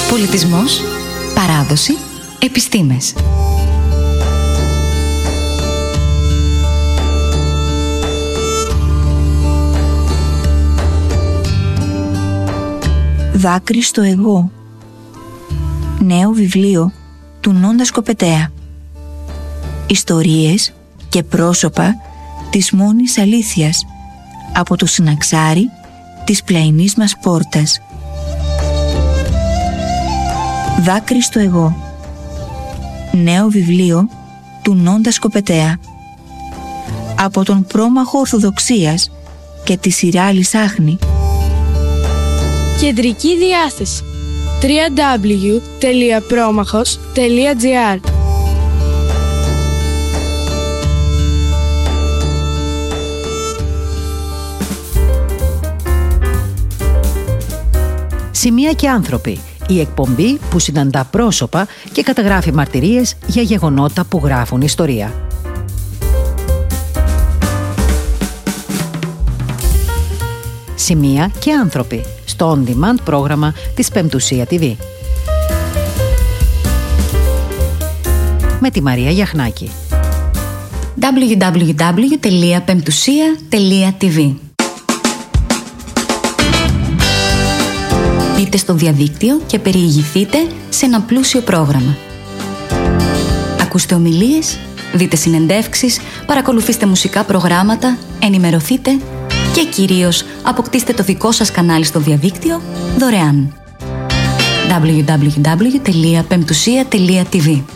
Πολιτισμός, παράδοση, επιστήμες. Δάκρυ στο εγώ. Νέο βιβλίο του Νόντα Σκοπετέα. Ιστορίες και πρόσωπα της μόνης αλήθειας από το συναξάρι της πλαϊνής μας πόρτας. Δάκρυ στο εγώ. Νέο βιβλίο του Νόντα Σκοπετέα. Από τον πρόμαχο Ορθοδοξίας και τη Σιράλη Σάχνη. Κεντρική διάθεση www.promachos.gr. Σημεία και άνθρωποι. Η εκπομπή που συναντά πρόσωπα και καταγράφει μαρτυρίες για γεγονότα που γράφουν ιστορία. Σημεία και άνθρωποι στο on-demand πρόγραμμα της Πεμπτουσία TV. Με τη Μαρία Γιαχνάκη. www.pemptusia.tv. Μπείτε στο διαδίκτυο και περιηγηθείτε σε ένα πλούσιο πρόγραμμα. Ακούστε ομιλίες, δείτε συνεντεύξεις, παρακολουθήστε μουσικά προγράμματα, ενημερωθείτε και κυρίως αποκτήστε το δικό σας κανάλι στο διαδίκτυο δωρεάν. www.pemptusia.tv.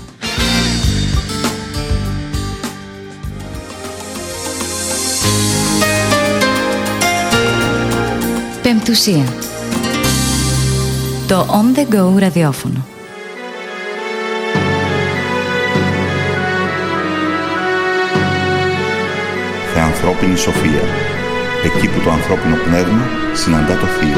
Πεμπτουσία. Το On The Go ραδιόφωνο. Θεανθρώπινη σοφία. Εκεί που το ανθρώπινο πνεύμα συναντά το θείο.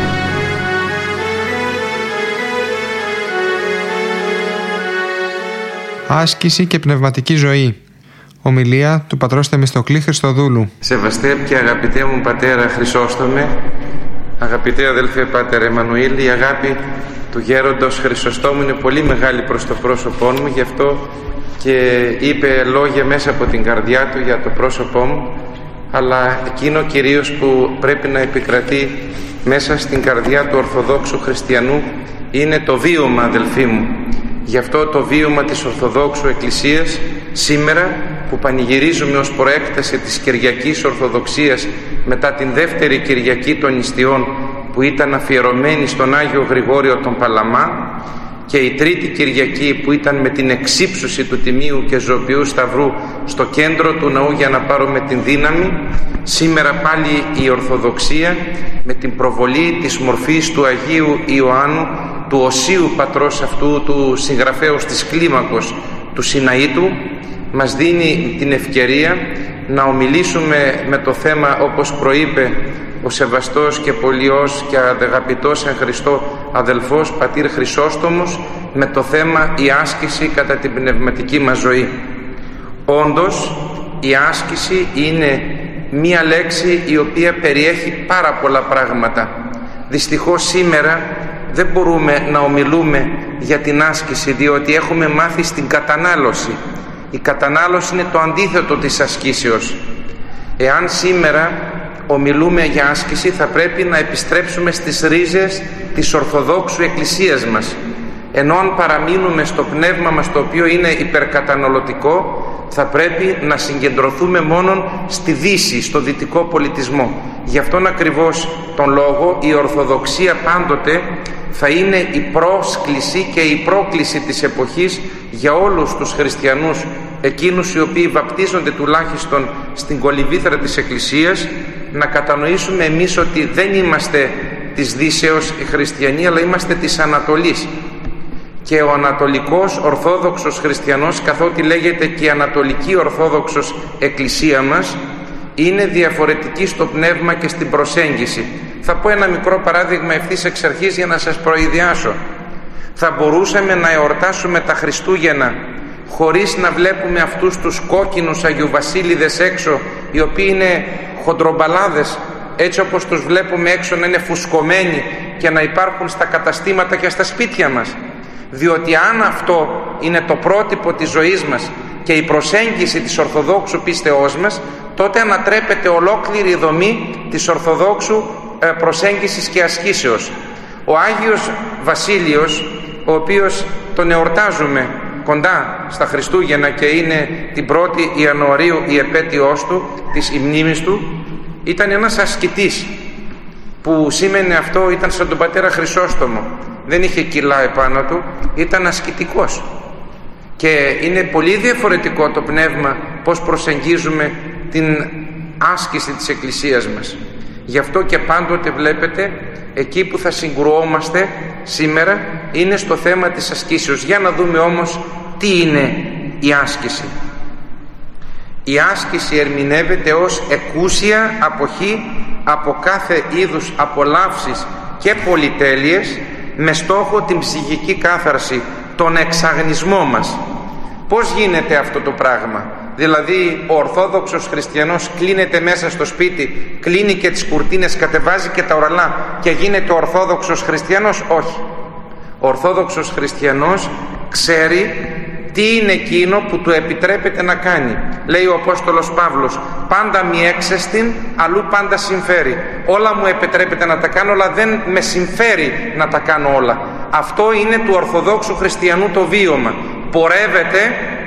Άσκηση και πνευματική ζωή. Ομιλία του πατρός Θεμιστοκλή Χριστοδούλου. Σεβαστέ και αγαπητέ μου πατέρα Χρυσόστομε, αγαπητέ αδελφέ πάτερ Εμμανουήλ, η αγάπη του γέροντος Χρυσοστόμου είναι πολύ μεγάλη προς το πρόσωπό μου, γι' αυτό και είπε λόγια μέσα από την καρδιά του για το πρόσωπό μου, αλλά εκείνο κυρίως που πρέπει να επικρατεί μέσα στην καρδιά του Ορθοδόξου Χριστιανού είναι το βίωμα, αδελφοί μου. Γι' αυτό το βίωμα της Ορθοδόξου Εκκλησίας σήμερα που πανηγυρίζουμε ως προέκταση της Κυριακής Ορθοδοξίας μετά την δεύτερη Κυριακή των Νηστιών που ήταν αφιερωμένη στον Άγιο Γρηγόριο τον Παλαμά και η τρίτη Κυριακή που ήταν με την εξύψωση του Τιμίου και Ζωοποιού Σταυρού στο κέντρο του ναού για να πάρουμε την δύναμη, σήμερα πάλι η Ορθοδοξία με την προβολή της μορφής του Αγίου Ιωάννου, του οσίου πατρός αυτού του συγγραφέως της κλίμακος του Σιναήτου, μας δίνει την ευκαιρία να ομιλήσουμε με το θέμα, όπως προείπε ο σεβαστός και πολιός και αγαπητός εν Χριστώ αδελφός πατήρ Χρυσόστομος, με το θέμα η άσκηση κατά την πνευματική μας ζωή. Όντως η άσκηση είναι μία λέξη η οποία περιέχει πάρα πολλά πράγματα. Δυστυχώς σήμερα δεν μπορούμε να ομιλούμε για την άσκηση, διότι έχουμε μάθει στην κατανάλωση. Η κατανάλωση είναι το αντίθετο της ασκήσεως. Εάν σήμερα ομιλούμε για άσκηση, θα πρέπει να επιστρέψουμε στις ρίζες της Ορθοδόξου Εκκλησίας μας. Ενώ αν παραμείνουμε στο πνεύμα μας, το οποίο είναι υπερκαταναλωτικό, θα πρέπει να συγκεντρωθούμε μόνον στη Δύση, στο δυτικό πολιτισμό. Γι' αυτόν ακριβώς τον λόγο η Ορθοδοξία πάντοτε θα είναι η πρόσκληση και η πρόκληση της εποχής για όλους τους χριστιανούς, εκείνους οι οποίοι βαπτίζονται τουλάχιστον στην κολυμβήθρα της Εκκλησίας, να κατανοήσουμε εμείς ότι δεν είμαστε της Δύσεως οι χριστιανοί, αλλά είμαστε της Ανατολής. Και ο Ανατολικός Ορθόδοξος Χριστιανός, καθότι λέγεται και η Ανατολική Ορθόδοξος Εκκλησία μας, είναι διαφορετική στο πνεύμα και στην προσέγγιση. Θα πω ένα μικρό παράδειγμα ευθύς εξ αρχής για να σας προειδιάσω. Θα μπορούσαμε να εορτάσουμε τα Χριστούγεννα χωρίς να βλέπουμε αυτούς τους κόκκινους Αγιοβασίλειδες έξω, οι οποίοι είναι χοντρομπαλάδες, έτσι όπως τους βλέπουμε έξω να είναι φουσκωμένοι και να υπάρχουν στα καταστήματα και στα σπίτια μας? Διότι αν αυτό είναι το πρότυπο της ζωής μας και η προσέγγιση της Ορθοδόξου πίστεώς μας, τότε ανατρέπεται ολόκληρη η δομή της Ορθοδόξου προσέγγισης και ασκήσεως. Ο Άγιος Βασίλειος, ο οποίος τον εορτάζουμε κοντά στα Χριστούγεννα και είναι την 1η Ιανουαρίου η επέτειος του, της μνήμης του, ήταν ένας ασκητής, που σήμαινε αυτό, ήταν σαν τον πατέρα Χρυσόστομο, δεν είχε κιλά επάνω του, ήταν ασκητικός. Και είναι πολύ διαφορετικό το πνεύμα πώς προσεγγίζουμε την άσκηση της Εκκλησίας μας. Γι' αυτό και πάντοτε βλέπετε, εκεί που θα συγκρουόμαστε σήμερα είναι στο θέμα της ασκήσεως. Για να δούμε όμως τι είναι η άσκηση. Η άσκηση ερμηνεύεται ως εκούσια αποχή από κάθε είδους απολαύσεις και πολυτέλειες, με στόχο την ψυχική κάθαρση, τον εξαγνισμό μας. Πώς γίνεται αυτό το πράγμα? Δηλαδή ο Ορθόδοξος Χριστιανός κλείνεται μέσα στο σπίτι, κλείνει και τις κουρτίνες, κατεβάζει και τα οραλά και γίνεται Ορθόδοξος Χριστιανός? Όχι. Ο Ορθόδοξος Χριστιανός ξέρει τι είναι εκείνο που του επιτρέπεται να κάνει. Λέει ο Απόστολος Παύλος, πάντα μη έξεστην, αλλού πάντα συμφέρει. Όλα μου επιτρέπεται να τα κάνω, αλλά δεν με συμφέρει να τα κάνω όλα. Αυτό είναι του Ορθοδόξου Χριστιανού το βίωμα. Πορεύεται,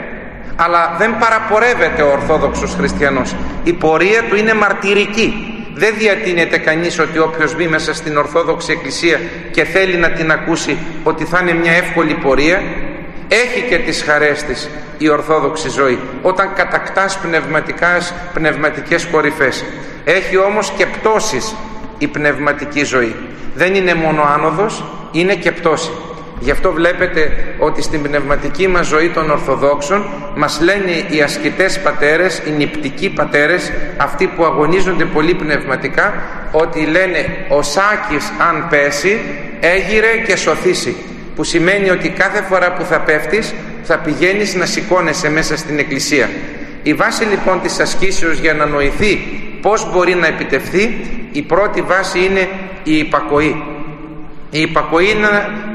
αλλά δεν παραπορεύεται ο Ορθόδοξος Χριστιανός. Η πορεία του είναι μαρτυρική. Δεν διατείνεται κανείς ότι όποιος μπει μέσα στην Ορθόδοξη Εκκλησία και θέλει να την ακούσει, ότι θα είναι μια εύκολη πορεία. Έχει και τις χαρές της η Ορθόδοξη ζωή, όταν κατακτάς πνευματικές κορυφές. Έχει όμως και πτώσεις η πνευματική ζωή. Δεν είναι μόνο άνοδος, είναι και πτώση. Γι' αυτό βλέπετε ότι στην πνευματική μας ζωή των Ορθοδόξων μας λένε οι ασκητές πατέρες, οι νηπτικοί πατέρες, αυτοί που αγωνίζονται πολύ πνευματικά, ότι λένε ο Σάκης αν πέσει έγειρε και σωθήσει, που σημαίνει ότι κάθε φορά που θα πέφτεις θα πηγαίνεις να σηκώνεσαι μέσα στην Εκκλησία. Η βάση λοιπόν της ασκήσεως για να νοηθεί πώς μπορεί να επιτευχθεί, η πρώτη βάση είναι η υπακοή. Η υπακοή είναι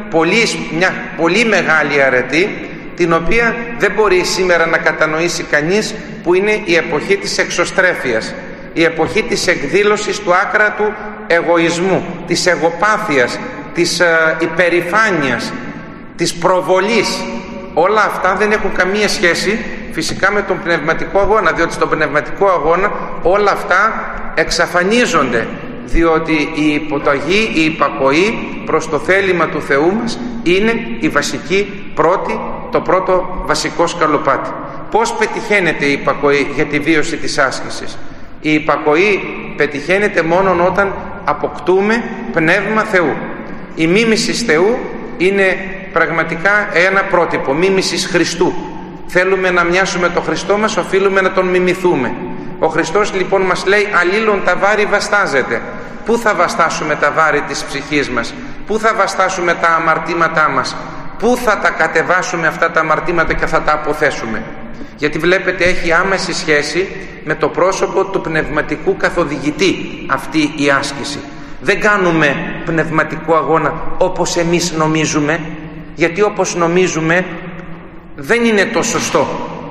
μια πολύ μεγάλη αρετή, την οποία δεν μπορεί σήμερα να κατανοήσει κανείς, που είναι η εποχή της εξωστρέφειας, η εποχή της εκδήλωσης του άκρατου εγωισμού, της εγωπάθειας, της υπερηφάνειας, της προβολής. Όλα αυτά δεν έχουν καμία σχέση φυσικά με τον πνευματικό αγώνα, διότι στον πνευματικό αγώνα όλα αυτά εξαφανίζονται, διότι η υποταγή, η υπακοή προς το θέλημα του Θεού μας είναι η βασική το πρώτο βασικό σκαλοπάτι. Πώς πετυχαίνεται η υπακοή για τη βίωση της άσκησης? Η υπακοή πετυχαίνεται μόνο όταν αποκτούμε πνεύμα Θεού. Η μίμησης Θεού είναι πραγματικά ένα πρότυπο, μίμησης Χριστού. Θέλουμε να μοιάσουμε τον Χριστό μας, οφείλουμε να τον μιμηθούμε. Ο Χριστός λοιπόν μας λέει, αλλήλων τα βάρη βαστάζετε. Πού θα βαστάσουμε τα βάρη της ψυχής μας? Πού θα βαστάσουμε τα αμαρτήματά μας? Πού θα τα κατεβάσουμε αυτά τα αμαρτήματα και θα τα αποθέσουμε? Γιατί βλέπετε έχει άμεση σχέση με το πρόσωπο του πνευματικού καθοδηγητή αυτή η άσκηση. Δεν κάνουμε πνευματικό αγώνα όπως εμείς νομίζουμε, γιατί όπως νομίζουμε δεν είναι το σωστό.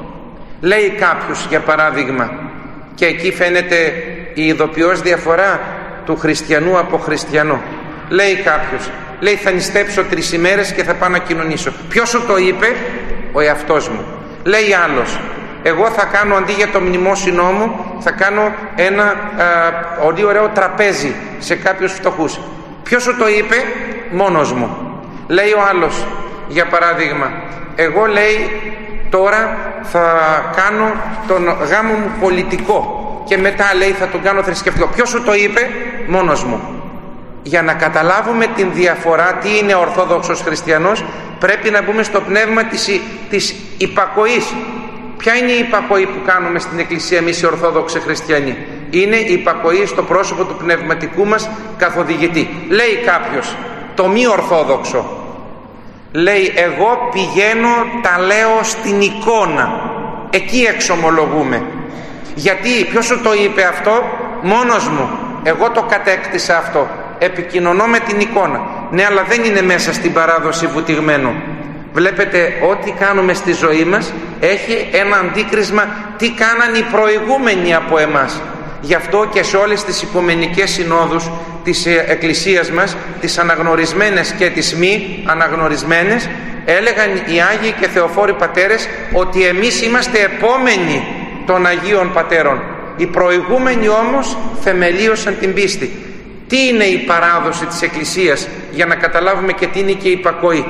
Λέει κάποιος για παράδειγμα, και εκεί φαίνεται η ειδοποιώς διαφορά του χριστιανού από χριστιανό. Λέει κάποιος, λέει θα νηστέψω 3 ημέρες και θα πάω να κοινωνήσω. Ποιος σου το είπε? Ο εαυτός μου. Λέει άλλος, εγώ θα κάνω αντί για το μνημόσυνό μου, θα κάνω ένα πολύ ωραίο τραπέζι σε κάποιους φτωχούς. Ποιος σου το είπε? Μόνος μου. Λέει ο άλλος, για παράδειγμα, εγώ λέει τώρα θα κάνω τον γάμο μου πολιτικό και μετά λέει θα τον κάνω θρησκευτικό. Ποιος σου το είπε? Μόνος μου. Για να καταλάβουμε την διαφορά, τι είναι Ορθόδοξος Χριστιανός, πρέπει να μπούμε στο πνεύμα της υπακοής. Ποια είναι η υπακοή που κάνουμε στην Εκκλησία εμείς οι Ορθόδοξοι Χριστιανοί? Είναι η υπακοή στο πρόσωπο του πνευματικού μας καθοδηγητή. Λέει κάποιος, το μη Ορθόδοξο, λέει εγώ πηγαίνω, τα λέω στην εικόνα, εκεί εξομολογούμε. Γιατί? Ποιος σου το είπε αυτό? Μόνος μου. Εγώ το κατέκτησα αυτό. Επικοινωνώ με την εικόνα. Ναι, αλλά δεν είναι μέσα στην παράδοση βουτυγμένο. Βλέπετε, ό,τι κάνουμε στη ζωή μας έχει ένα αντίκρισμα τι κάναν οι προηγούμενοι από εμάς. Γι' αυτό και σε όλες τις οικουμενικές συνόδους της Εκκλησίας μας, τις αναγνωρισμένες και τις μη αναγνωρισμένες, έλεγαν οι Άγιοι και Θεοφόροι Πατέρες ότι εμείς είμαστε επόμενοι των Αγίων Πατέρων. Οι προηγούμενοι όμως θεμελίωσαν την πίστη. Τι είναι η παράδοση της Εκκλησίας, για να καταλάβουμε και τι είναι και η υπακοή.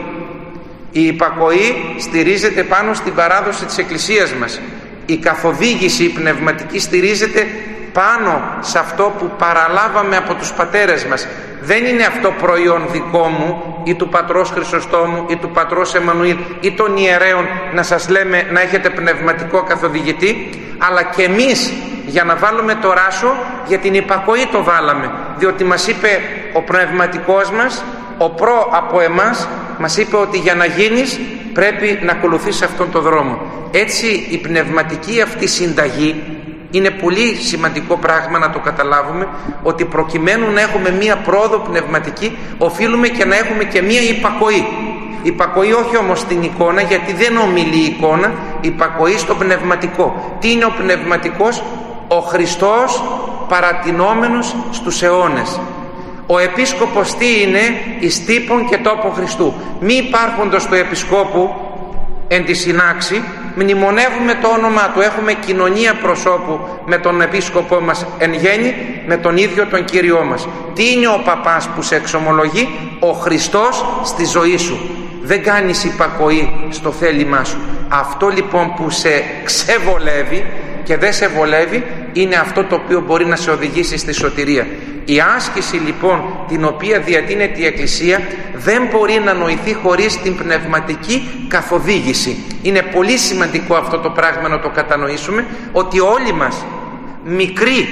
Η υπακοή στηρίζεται πάνω στην παράδοση της Εκκλησίας μας. Η καθοδήγηση η πνευματική στηρίζεται πάνω σε αυτό που παραλάβαμε από τους πατέρες μας. Δεν είναι αυτό προϊόν δικό μου ή του πατρός Χρυσοστόμου ή του πατρός Εμμανουήλ ή των ιερέων να σας λέμε να έχετε πνευματικό καθοδηγητή, αλλά και εμείς για να βάλουμε το ράσο για την υπακοή το βάλαμε, διότι μας είπε ο πνευματικός μας, ο προ από εμάς, μας είπε ότι για να γίνεις πρέπει να ακολουθείς αυτόν τον δρόμο. Έτσι η πνευματική αυτή συνταγή είναι πολύ σημαντικό πράγμα να το καταλάβουμε, ότι προκειμένου να έχουμε μία πρόοδο πνευματική οφείλουμε και να έχουμε και μία υπακοή. Υπακοή όχι όμως στην εικόνα, γιατί δεν ομιλεί η εικόνα, υπακοή στο πνευματικό. Τι είναι ο πνευματικός? Ο Χριστός παρατηνόμενος στους αιώνες. Ο επίσκοπος τι είναι? Εις τύπον και τόπο Χριστού. Μη υπάρχοντος του επισκόπου εν τη συνάξη, μνημονεύουμε το όνομά του, έχουμε κοινωνία προσώπου με τον επίσκοπό μας εν γέννη, με τον ίδιο τον Κύριό μας. Τι είναι ο παπάς που σε εξομολογεί? Ο Χριστός στη ζωή σου. Δεν κάνεις υπακοή στο θέλημά σου. Αυτό λοιπόν που σε ξεβολεύει και δεν σε βολεύει είναι αυτό το οποίο μπορεί να σε οδηγήσει στη σωτηρία. Η άσκηση λοιπόν την οποία διατείνεται η Εκκλησία δεν μπορεί να νοηθεί χωρίς την πνευματική καθοδήγηση. Είναι πολύ σημαντικό αυτό το πράγμα να το κατανοήσουμε, ότι όλοι μας, μικροί,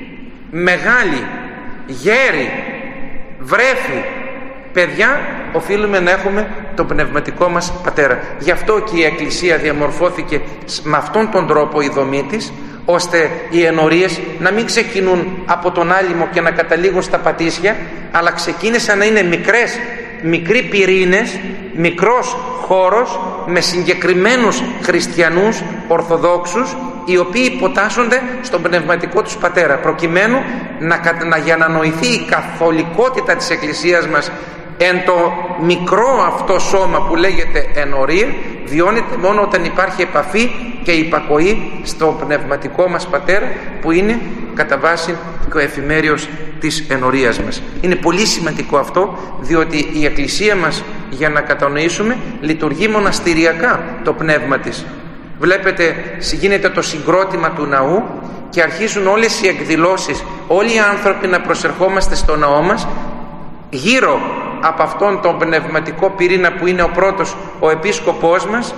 μεγάλοι, γέροι, βρέφοι, παιδιά, οφείλουμε να έχουμε τον πνευματικό μας πατέρα. Γι' αυτό και η Εκκλησία διαμορφώθηκε με αυτόν τον τρόπο η δομή της, ώστε οι ενορίες να μην ξεκινούν από τον άλυμο και να καταλήγουν στα πατήσια, αλλά ξεκίνησαν να είναι μικροί πυρήνες, μικρός χώρος με συγκεκριμένους χριστιανούς ορθοδόξους, οι οποίοι υποτάσσονται στον πνευματικό τους πατέρα, προκειμένου για να νοηθεί η καθολικότητα της Εκκλησίας μας εν το μικρό αυτό σώμα που λέγεται ενορία, βιώνεται μόνο όταν υπάρχει επαφή και υπακοή στο πνευματικό μας πατέρα, που είναι κατά βάση και ο εφημέριος της ενορίας μας. Είναι πολύ σημαντικό αυτό, διότι η Εκκλησία μας, για να κατανοήσουμε, λειτουργεί μοναστηριακά το πνεύμα της. Βλέπετε, γίνεται το συγκρότημα του ναού και αρχίζουν όλες οι εκδηλώσεις, όλοι οι άνθρωποι να προσερχόμαστε στο ναό μας, γύρω από αυτόν τον πνευματικό πυρήνα που είναι ο πρώτος, ο επίσκοπός μας,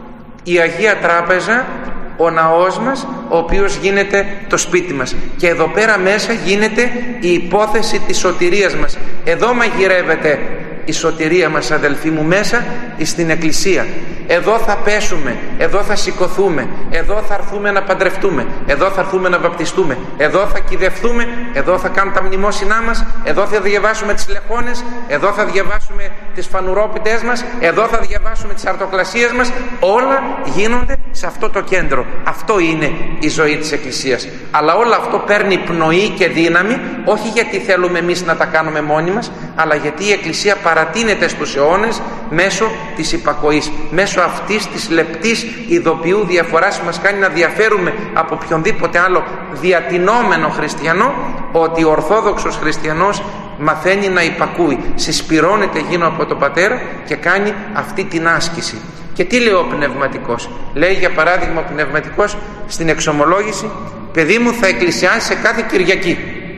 η Αγία Τράπεζα, ο ναός μας, ο οποίος γίνεται το σπίτι μας. Και εδώ πέρα μέσα γίνεται η υπόθεση της σωτηρίας μας. Εδώ μαγειρεύεται η σωτηρία μας, αδελφοί μου, μέσα στην Εκκλησία. Εδώ θα πέσουμε, εδώ θα σηκωθούμε, εδώ θα έρθουμε να παντρευτούμε, εδώ θα έρθουμε να βαπτιστούμε, εδώ θα κυδευτούμε, εδώ θα κάνουμε τα μνημόσυνά μας, εδώ θα διαβάσουμε τις λεχόνες, εδώ θα διαβάσουμε τις φανουρόπιτες μας, εδώ θα διαβάσουμε τις αρτοκλασίες μας. Όλα γίνονται σε αυτό το κέντρο. Αυτό είναι η ζωή της Εκκλησίας. Αλλά όλο αυτό παίρνει πνοή και δύναμη, όχι γιατί θέλουμε εμείς να τα κάνουμε μόνοι μας, αλλά γιατί η Εκκλησία παρατείνεται στους αιώνες μέσω της υπακοής, μέσω αυτής της λεπτής ειδοποιού διαφοράς που μας κάνει να διαφέρουμε από οποιονδήποτε άλλο διατηνόμενο χριστιανό, ότι ο Ορθόδοξος χριστιανός μαθαίνει να υπακούει, συσπυρώνεται γύρω από τον πατέρα και κάνει αυτή την άσκηση. Και τι λέει ο πνευματικός? Λέει για παράδειγμα ο πνευματικός στην εξομολόγηση, παιδί μου, θα εκκλησιάσεις σε κάθε Κυριακή.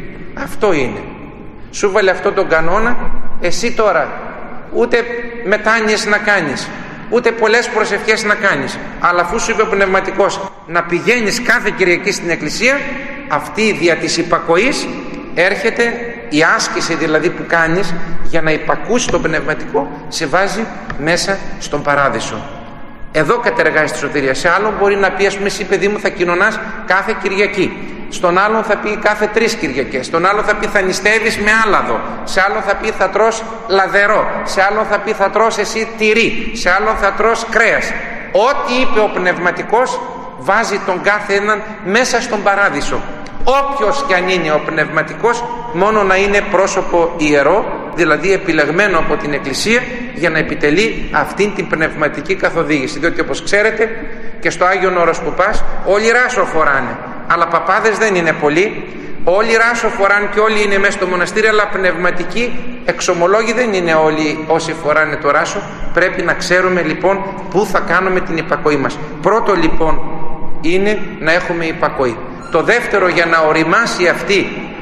Αυτό είναι. Σου βάλε αυτό τον κανόνα, εσύ τώρα ούτε μετάνοιες να κάνεις, ούτε πολλές προσευχές να κάνεις, αλλά αφού σου είπε ο πνευματικός να πηγαίνεις κάθε Κυριακή στην Εκκλησία, αυτή δια της υπακοής έρχεται η άσκηση δηλαδή που κάνεις για να υπακούσεις τον πνευματικό, σε βάζει μέσα στον παράδεισο. Εδώ κατεργάζεις τη σωτηρία. Σε άλλον μπορεί να πει, ας πούμε, εσύ παιδί μου θα κοινωνάς κάθε Κυριακή. στον άλλον θα πει κάθε 3 Κυριακές, στον άλλον θα πει θα νηστεύεις με άλαδο, σε άλλον θα πει θα τρως λαδερό, σε άλλον θα πει θα τρως εσύ τυρί, σε άλλον θα τρως κρέας. Ό,τι είπε ο Πνευματικός βάζει τον κάθε έναν μέσα στον παράδεισο. Όποιος κι αν είναι ο Πνευματικός, μόνο να είναι πρόσωπο ιερό, δηλαδή επιλεγμένο από την Εκκλησία για να επιτελεί αυτήν την πνευματική καθοδήγηση. Διότι όπως ξέρετε και στο Άγιον Όρος που πας, όλοι ράσο φοράνε, αλλά παπάδες δεν είναι πολλοί. Όλοι ράσο φοράνε και όλοι είναι μέσα στο μοναστήρι, αλλά πνευματικοί εξομολόγοι δεν είναι όλοι όσοι φοράνε το ράσο. Πρέπει να ξέρουμε λοιπόν πού θα κάνουμε την υπακοή μας. Πρώτο λοιπόν είναι να έχουμε υπακοή. Το δεύτερο, για να οριμάσει αυτή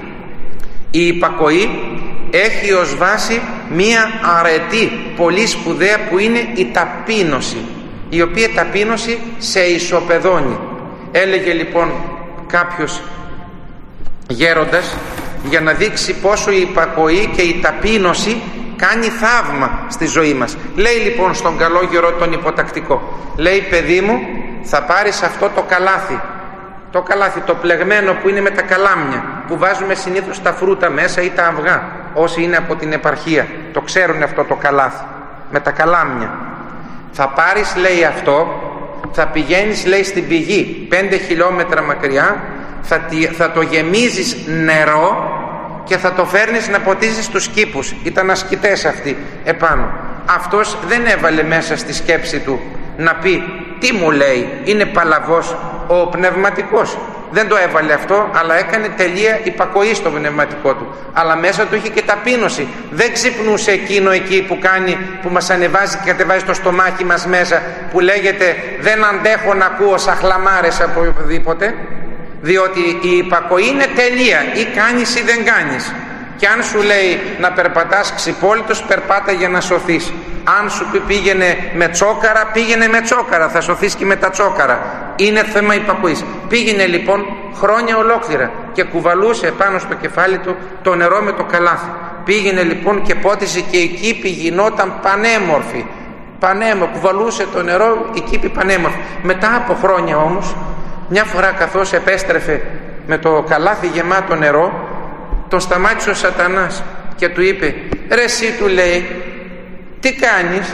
η υπακοή, έχει ως βάση μία αρετή πολύ σπουδαία που είναι η ταπείνωση, η οποία ταπείνωση σε ισοπεδώνει. Έλεγε λοιπόν κάποιος γέροντας, για να δείξει πόσο η υπακοή και η ταπείνωση κάνει θαύμα στη ζωή μας. Λέει λοιπόν στον καλό γερό τον υποτακτικό, λέει παιδί μου, θα πάρεις αυτό το καλάθι, το καλάθι το πλεγμένο που είναι με τα καλάμια, που βάζουμε συνήθως τα φρούτα μέσα ή τα αυγά, όσοι είναι από την επαρχία το ξέρουν αυτό το καλάθι με τα καλάμια. Θα πάρεις, λέει, αυτό, θα πηγαίνεις, λέει, στην πηγή 5 χιλιόμετρα μακριά, θα το γεμίζεις νερό και θα το φέρνεις να ποτίζεις τους κήπους. Ήταν ασκητές αυτοί επάνω. Αυτός δεν έβαλε μέσα στη σκέψη του να πει τι μου λέει, είναι παλαβός ο Πνευματικός. Δεν το έβαλε αυτό, αλλά έκανε τελεία υπακοή στο πνευματικό του. Αλλά μέσα του είχε και ταπείνωση. Δεν ξυπνούσε εκείνο εκεί που κάνει, που μας ανεβάζει και κατεβάζει το στομάχι μας μέσα, που λέγεται δεν αντέχω να ακούω σαχλαμάρες από οπουδήποτε. Διότι η υπακοή είναι τελεία, ή κάνεις ή δεν κάνεις. Και αν σου λέει να περπατάς ξυπόλυτος, περπάτα για να σωθείς. Αν σου πει πήγαινε με τσόκαρα, πήγαινε με τσόκαρα, θα σωθείς και με τα τσόκαρα. Είναι θέμα υπακοής. Πήγαινε λοιπόν χρόνια ολόκληρα και κουβαλούσε πάνω στο κεφάλι του το νερό με το καλάθι. Πήγαινε λοιπόν και πότιζε και η κήπη γινόταν πανέμορφη. Κουβαλούσε το νερό, η κήπη πανέμορφη. Μετά από χρόνια όμως, μια φορά καθώς επέστρεφε με το καλάθι γεμάτο νερό, τον σταμάτησε ο σατανάς και του είπε ρε εσύ, του λέει, τι κάνεις?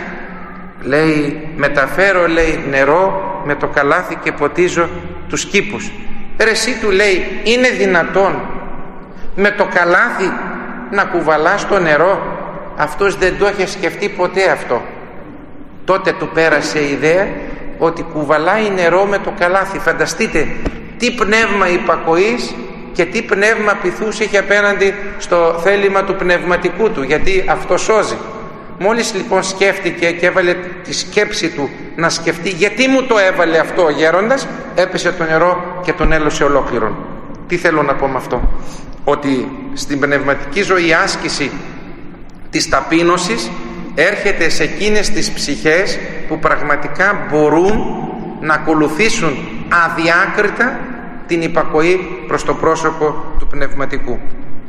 Λέει, μεταφέρω, λέει, νερό με το καλάθι και ποτίζω τους κήπους. Ρε εσύ, του λέει, είναι δυνατόν με το καλάθι να κουβαλάς το νερό? Αυτός δεν το είχε σκεφτεί ποτέ αυτό. Τότε του πέρασε η ιδέα ότι κουβαλάει νερό με το καλάθι. Φανταστείτε τι πνεύμα υπακοής και τι πνεύμα πειθούς είχε απέναντι στο θέλημα του πνευματικού του, γιατί αυτό σώζει. Μόλις λοιπόν σκέφτηκε και έβαλε τη σκέψη του να σκεφτεί γιατί μου το έβαλε αυτό ο γέροντας, έπεσε το νερό και τον έλωσε ολόκληρον. Τι θέλω να πω με αυτό? Ότι στην πνευματική ζωή η άσκηση της ταπείνωσης έρχεται σε εκείνες τις ψυχές που πραγματικά μπορούν να ακολουθήσουν αδιάκριτα την υπακοή προς το πρόσωπο του πνευματικού.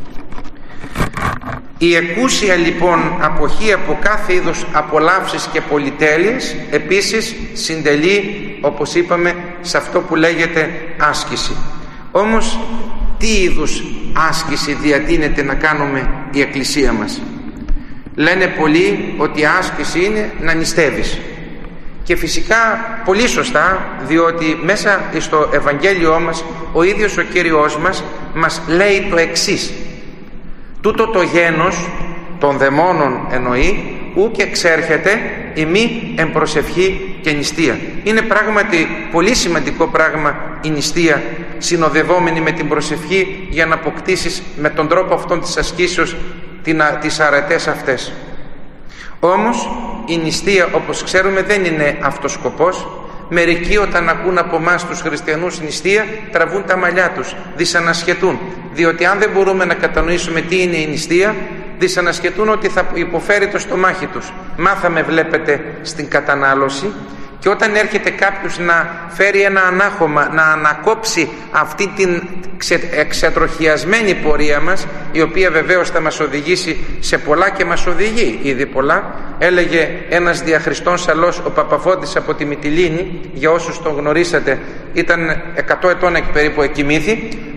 Η εκούσια λοιπόν αποχή από κάθε είδους απολαύσεις και πολυτέλειες επίσης συντελεί, όπως είπαμε, σε αυτό που λέγεται άσκηση. Όμως τι είδους άσκηση διατείνεται να κάνουμε η Εκκλησία μας? Λένε πολλοί ότι η άσκηση είναι να νηστεύεις. Και φυσικά πολύ σωστά, διότι μέσα στο Ευαγγέλιό μας ο ίδιος ο Κύριος μας λέει το εξής: τούτο το γένος των δαιμόνων εννοεί ουκ εξέρχεται ημί εν προσευχή και νηστεία. Είναι πράγματι πολύ σημαντικό πράγμα η νηστεία, συνοδευόμενη με την προσευχή, για να αποκτήσεις με τον τρόπο αυτόν της ασκήσεως τις αρετές αυτές. Όμως η νηστεία, όπως ξέρουμε, δεν είναι αυτός σκοπός. Μερικοί όταν ακούν από εμάς τους χριστιανούς νηστεία τραβούν τα μαλλιά τους, δυσανασχετούν, διότι αν δεν μπορούμε να κατανοήσουμε τι είναι η νηστεία, δυσανασχετούν ότι θα υποφέρει το στομάχι τους. Μάθαμε, βλέπετε, στην κατανάλωση, και όταν έρχεται κάποιος να φέρει ένα ανάχωμα, να ανακόψει αυτή την εξατροχιασμένη πορεία μας, η οποία βεβαίως θα μας οδηγήσει σε πολλά και μας οδηγεί ήδη πολλά. Έλεγε ένας διαχριστών σαλός, ο Παπαφώτης από τη Μυτιλήνη, για όσους τον γνωρίσατε, ήταν 100 ετών περίπου εκοιμήθη,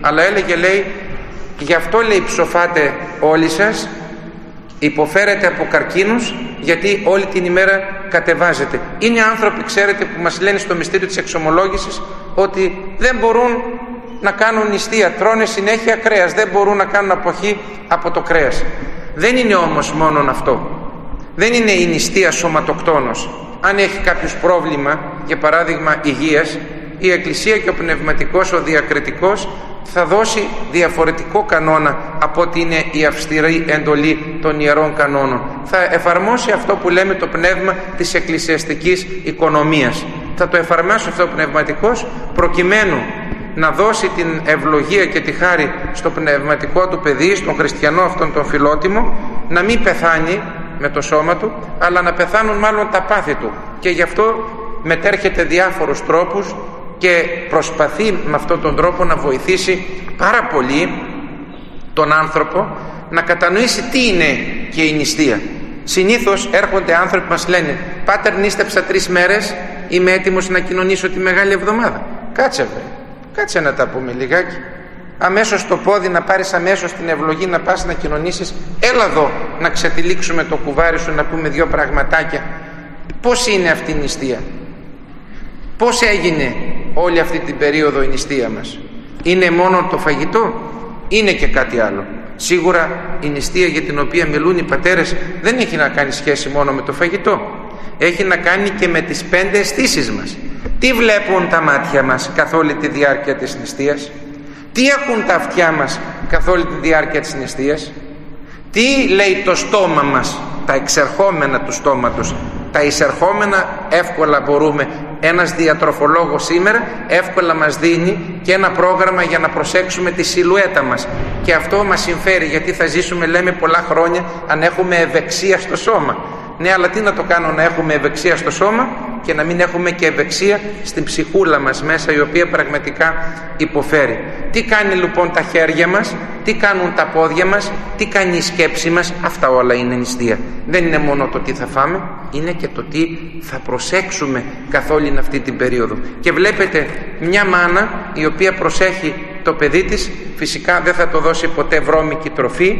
αλλά έλεγε, λέει, γι' αυτό, λέει, ψοφάτε όλοι σας, υποφέρετε από καρκίνους, γιατί όλη την ημέρα κατεβάζετε. Είναι άνθρωποι, ξέρετε, που μας λένε στο μυστήριο της εξομολόγησης ότι δεν μπορούν να κάνουν νηστεία, τρώνε συνέχεια κρέας, δεν μπορούν να κάνουν αποχή από το κρέας. Δεν είναι όμως μόνον αυτό. Δεν είναι η νηστεία σωματοκτόνος. Αν έχει κάποιος πρόβλημα, για παράδειγμα υγείας, η Εκκλησία και ο πνευματικός, ο διακριτικός, θα δώσει διαφορετικό κανόνα από ότι είναι η αυστηρή εντολή των ιερών κανόνων. Θα εφαρμόσει αυτό που λέμε το πνεύμα της εκκλησιαστικής οικονομίας. Θα το εφαρμόσει αυτό ο πνευματικός, προκειμένου να δώσει την ευλογία και τη χάρη στο πνευματικό του παιδί, στον χριστιανό αυτόν τον φιλότιμο, να μην πεθάνει με το σώμα του, αλλά να πεθάνουν μάλλον τα πάθη του. Και γι' αυτό μετέρχεται διάφορους τρόπους και προσπαθεί με αυτόν τον τρόπο να βοηθήσει πάρα πολύ τον άνθρωπο να κατανοήσει τι είναι και η νηστεία. Συνήθως έρχονται άνθρωποι που μας λένε, «Πάτερ, νήστεψα 3 μέρες, είμαι έτοιμος να κοινωνήσω τη Μεγάλη Εβδομάδα». Κάτσε βρε, κάτσε να τα πούμε λιγάκι. Αμέσως το πόδι να πάρεις, αμέσως την ευλογή να πας να κοινωνήσεις. Έλα εδώ να ξετυλίξουμε το κουβάρι σου, να πούμε 2 πραγματάκια. Πώς είναι αυτή η νηστεία? Πώς έγινε όλη αυτή την περίοδο η νηστεία μας? Είναι μόνο το φαγητό? Είναι και κάτι άλλο. Σίγουρα η νηστεία για την οποία μιλούν οι πατέρες δεν έχει να κάνει σχέση μόνο με το φαγητό. Έχει να κάνει και με τις 5 αισθήσεις μας. Τι βλέπουν τα μάτια μας καθ' όλη τη διάρκεια της νηστείας? Τι ακούν τα αυτιά μας καθ' όλη τη διάρκεια της νηστείας? Τι λέει το στόμα μας, τα εξερχόμενα του στόματος? Τα εισερχόμενα εύκολα μπορούμε. Ένας διατροφολόγος σήμερα εύκολα μας δίνει και ένα πρόγραμμα για να προσέξουμε τη σιλουέτα μας. Και αυτό μας συμφέρει, γιατί θα ζήσουμε, λέμε, πολλά χρόνια αν έχουμε ευεξία στο σώμα. Ναι, αλλά τι να το κάνω να έχουμε ευεξία στο σώμα και να μην έχουμε και ευεξία στην ψυχούλα μας μέσα, η οποία πραγματικά υποφέρει. Τι κάνει λοιπόν τα χέρια μας, τι κάνουν τα πόδια μας, τι κάνει η σκέψη μας? Αυτά όλα είναι νηστεία. Δεν είναι μόνο το τι θα φάμε, είναι και το τι θα προσέξουμε καθ' όλη αυτή την περίοδο. Και βλέπετε, μια μάνα η οποία προσέχει το παιδί της, φυσικά δεν θα το δώσει ποτέ βρώμικη τροφή,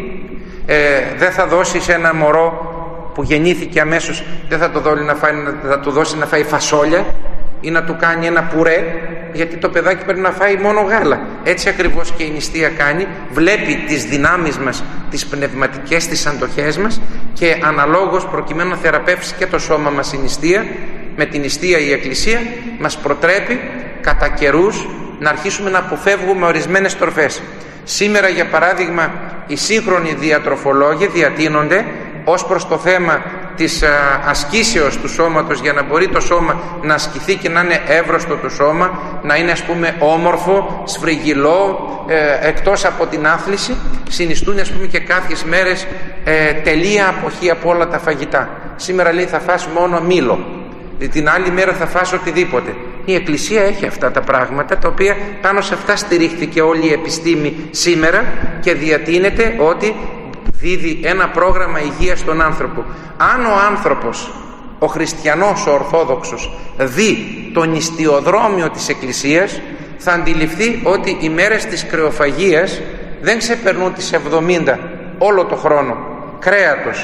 δεν θα δώσει σε ένα μωρό που γεννήθηκε αμέσως, δεν θα το δώσει να φάει φασόλια ή να του κάνει ένα πουρέ, γιατί το παιδάκι πρέπει να φάει μόνο γάλα. Έτσι ακριβώς και η νηστεία κάνει, βλέπει τις δυνάμεις μας, τις πνευματικές, τις αντοχές μας, και αναλόγως, προκειμένου να θεραπεύσει και το σώμα μας η νηστεία, με την νηστεία η Εκκλησία μας προτρέπει κατά καιρούς να αρχίσουμε να αποφεύγουμε ορισμένες τροφές. Σήμερα, για παράδειγμα, οι σύγχρονοι διατροφολόγοι διατείνονται ως προς το θέμα της ασκήσεως του σώματος, για να μπορεί το σώμα να ασκηθεί και να είναι εύρωστο το σώμα, να είναι, ας πούμε, όμορφο, σφριγγυλό, εκτός από την άθληση. Συνιστούν, ας πούμε, και κάποιες μέρες τελεία αποχή από όλα τα φαγητά. Σήμερα, λέει, θα φας μόνο μήλο, την άλλη μέρα θα φας οτιδήποτε. Η Εκκλησία έχει αυτά τα πράγματα, τα οποία πάνω σε αυτά στηρίχθηκε όλη η επιστήμη σήμερα, και διατείνεται ότι δίδει ένα πρόγραμμα υγείας στον άνθρωπο. Αν ο άνθρωπος, ο χριστιανός, ο ορθόδοξος, δει το νηστιοδρόμιο της Εκκλησίας, θα αντιληφθεί ότι οι μέρες της κρεοφαγίας δεν ξεπερνούν τις 70 όλο το χρόνο κρέατος.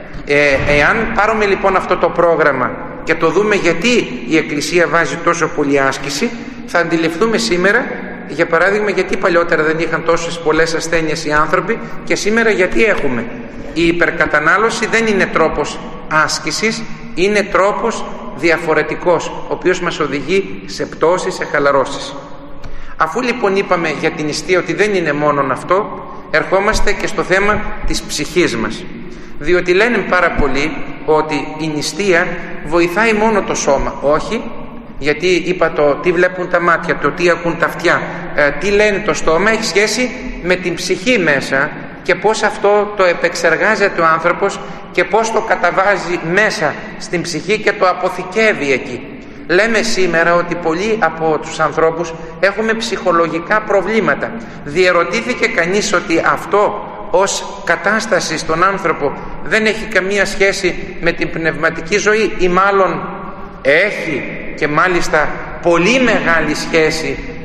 Εάν πάρουμε λοιπόν αυτό το πρόγραμμα και το δούμε γιατί η Εκκλησία βάζει τόσο πολύ άσκηση, θα αντιληφθούμε σήμερα, για παράδειγμα, γιατί παλιότερα δεν είχαν τόσες πολλές ασθένειες οι άνθρωποι και σήμερα γιατί έχουμε. Η υπερκατανάλωση δεν είναι τρόπος άσκησης, είναι τρόπος διαφορετικός, ο οποίος μας οδηγεί σε πτώσεις, σε χαλαρώσεις. Αφού λοιπόν είπαμε για την νηστεία ότι δεν είναι μόνον αυτό, ερχόμαστε και στο θέμα της ψυχής μας. Διότι λένε πάρα πολλοί ότι η νηστεία βοηθάει μόνο το σώμα. Όχι, γιατί είπα το τι βλέπουν τα μάτια, το τι ακούν τα αυτιά, τι λένε το στόμα, έχει σχέση με την ψυχή μέσα και πώς αυτό το επεξεργάζεται ο άνθρωπος και πώς το καταβάζει μέσα στην ψυχή και το αποθηκεύει εκεί. Λέμε σήμερα ότι πολλοί από τους ανθρώπους έχουμε ψυχολογικά προβλήματα. Διερωτήθηκε κανείς ότι αυτό ως κατάσταση στον άνθρωπο δεν έχει καμία σχέση με την πνευματική ζωή, ή μάλλον έχει, και μάλιστα πολύ μεγάλη σχέση,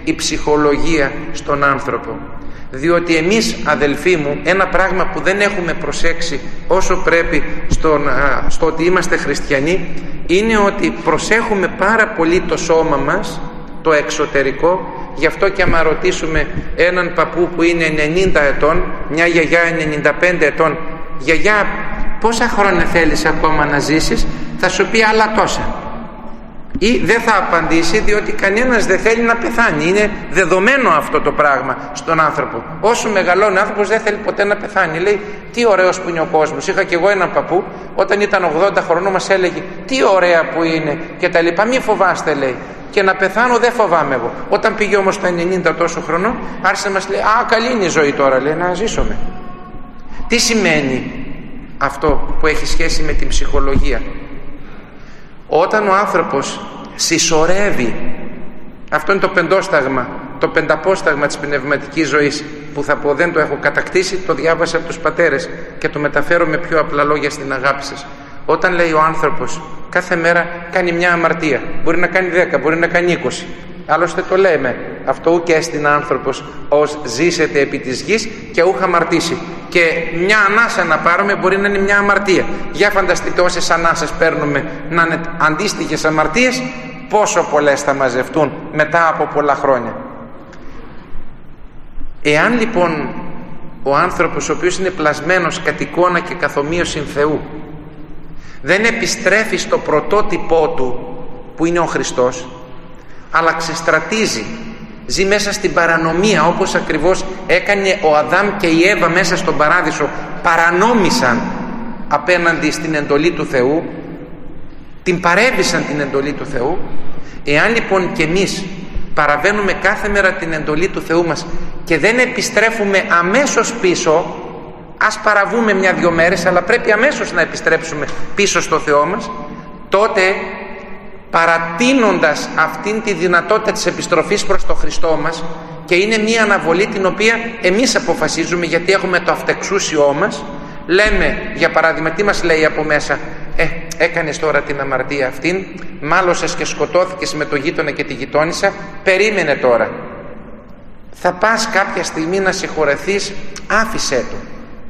η ψυχολογία στον άνθρωπο. Διότι εμείς, αδελφοί μου, ένα πράγμα που δεν έχουμε προσέξει όσο πρέπει στο ότι είμαστε χριστιανοί, είναι ότι προσέχουμε πάρα πολύ το σώμα μας, το εξωτερικό. Γι' αυτό και άμα ρωτήσουμε έναν παππού που είναι 90 ετών, μια γιαγιά 95 ετών, γιαγιά, πόσα χρόνια θέλεις ακόμα να ζήσεις, θα σου πει άλλα τόσα. Ή δεν θα απαντήσει, διότι κανένας δεν θέλει να πεθάνει. Είναι δεδομένο αυτό το πράγμα στον άνθρωπο. Όσο μεγαλώνει ο άνθρωπος δεν θέλει ποτέ να πεθάνει. Λέει, τι ωραίος που είναι ο κόσμος. Είχα και εγώ έναν παππού, όταν ήταν 80 χρονών μας έλεγε, τι ωραία που είναι και τα λοιπά. Μη φοβάστε, λέει. Και να πεθάνω δεν φοβάμαι εγώ. Όταν πήγε όμως στα 90 τόσο χρονών, άρχισε να μας λέει, α, καλή είναι η ζωή τώρα, λέει, να ζήσουμε. Τι σημαίνει αυτό που έχει σχέση με την ψυχολογία? Όταν ο άνθρωπος συσσωρεύει, αυτό είναι το πεντόσταγμα, το πενταπόσταγμα της πνευματικής ζωής, που θα πω δεν το έχω κατακτήσει, το διάβασα από τους πατέρες και το μεταφέρω με πιο απλά λόγια στην αγάπη σας. Όταν λέει ο άνθρωπος κάθε μέρα κάνει μια αμαρτία, μπορεί να κάνει 10, μπορεί να κάνει 20, άλλωστε το λέμε, αυτό ουκ έστειν άνθρωπος ως ζήσετε επί της γης και ούχ αμαρτήσει. Και μια ανάσα να πάρουμε μπορεί να είναι μια αμαρτία. Για φανταστείτε όσες ανάσες παίρνουμε να είναι αντίστοιχες αμαρτίες, πόσο πολλές θα μαζευτούν μετά από πολλά χρόνια. Εάν λοιπόν ο άνθρωπος ο οποίος είναι πλασμένος κατ' εικόνα και καθομοίωσιν Θεού δεν επιστρέφει στο πρωτότυπό του που είναι ο Χριστός, αλλά ξεστρατίζει, ζει μέσα στην παρανομία, όπως ακριβώς έκανε ο Αδάμ και η Εύα μέσα στον παράδεισο, παρανόμησαν απέναντι στην εντολή του Θεού, την παρέβησαν την εντολή του Θεού. Εάν λοιπόν και εμείς παραβαίνουμε κάθε μέρα την εντολή του Θεού μας και δεν επιστρέφουμε αμέσως πίσω, ας παραβούμε 1-2 μέρες, αλλά πρέπει αμέσως να επιστρέψουμε πίσω στο Θεό μας, τότε παρατείνοντας αυτήν τη δυνατότητα της επιστροφής προς το Χριστό μας, και είναι μια αναβολή την οποία εμείς αποφασίζουμε, γιατί έχουμε το αυτεξούσιό μας, λέμε για παράδειγμα, τι μας λέει από μέσα, έκανες τώρα την αμαρτία αυτήν, μάλωσες και σκοτώθηκες με το γείτονα και τη γειτόνισσα, περίμενε τώρα, θα πας κάποια στιγμή να συγχωρεθείς, άφησέ το,